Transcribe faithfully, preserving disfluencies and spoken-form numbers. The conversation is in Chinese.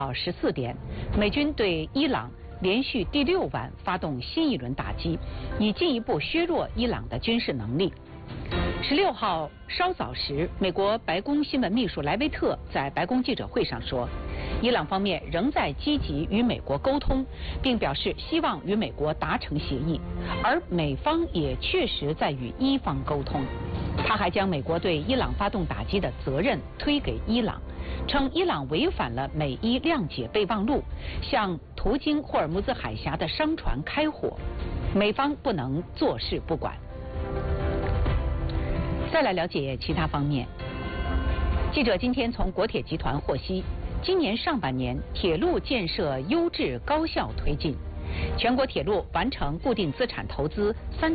到十四点，美军对伊朗连续第六晚发动新一轮打击，以进一步削弱伊朗的军事能力。十六号稍早时，美国白宫新闻秘书莱维特在白宫记者会上说，伊朗方面仍在积极与美国沟通，并表示希望与美国达成协议，而美方也确实在与伊方沟通。他还将美国对伊朗发动打击的责任推给伊朗，称伊朗违反了美伊谅解备忘录，向途经霍尔木兹海峡的商船开火，美方不能坐视不管。再来了解其他方面，记者今天从国铁集团获悉，今年上半年铁路建设优质高效推进，全国铁路完成固定资产投资三。